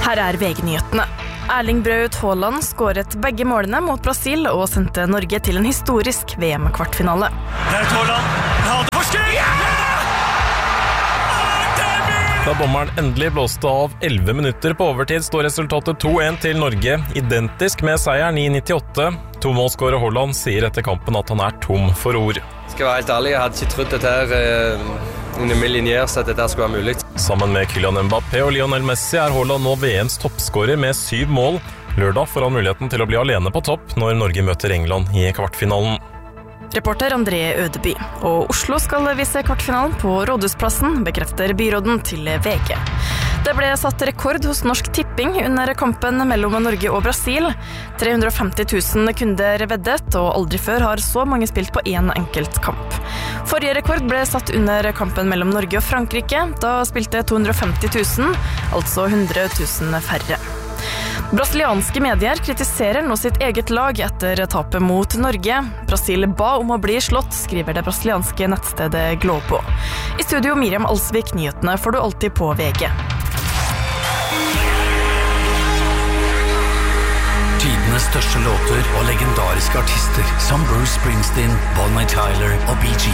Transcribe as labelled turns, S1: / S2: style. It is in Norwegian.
S1: Her VG-nyhetene. Erling Braut Haaland skåret begge målene mot Brasil og sendte Norge til en historisk VM-kvartfinale.
S2: Braut Haaland, hadde forskudd!
S3: Da dommeren endelig blåste av 11 minutter på overtid, står resultatet 2-1 til Norge, identisk med seieren i 98. Tomålsskårer Haaland sier etter kampen at han tom for ord.
S4: Skal være helt ærlig, jeg hadde ikke trodd dette her under millionær, så at dette skulle være mulig.
S3: Sammen med Kylian Mbappé og Lionel Messi Haaland nå VMs toppskårer med 7 mål. Lørdag får han muligheten til å bli alene på topp når Norge møter England i kvartfinalen.
S1: Reporter André Ødeby. Og Oslo skal vise kvartfinalen på Rådhusplassen, bekrefter byråden til VG. Det ble satt rekord hos Norsk Tipping under kampen mellom Norge og Brasil. 350 000 kunder veddet, og aldri før har så mange spilt på en enkelt kamp. Forrige rekord ble satt under kampen mellom Norge og Frankrike. Da spilte 250 000, altså 100 000 færre. Brasilianske medier kritiserer nå sitt eget lag etter tapet mot Norge. Brasil ba om å bli slått, skriver det brasilianske nettstedet Globo. I studio Miriam Alsvik, nyhetene får du alltid på VG.
S5: Tidenes største låter og legendariske artister som Bruce Springsteen, Bonnie Tyler og Bee Gees.